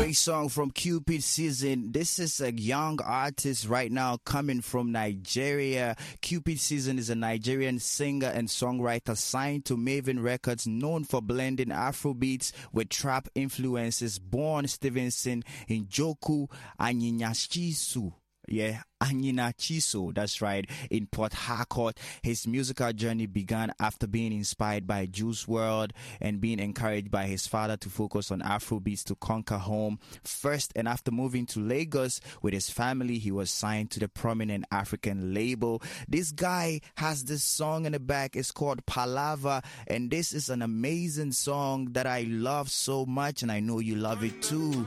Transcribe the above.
great song from Cupid Season. This is a young artist right now coming from Nigeria. Cupid Season is a Nigerian singer and songwriter signed to Maven Records, known for blending Afrobeats with trap influences. Born Stevenson in Joku, Anyinyashisu. Yeah, Anyina Chiso, that's right, in Port Harcourt. His musical journey began after being inspired by Juice WRLD and being encouraged by his father to focus on Afrobeats to conquer home first. And after moving to Lagos with his family, he was signed to the prominent African label. This guy has this song in the back. It's called Palava, and this is an amazing song that I love so much, and I know you love it too.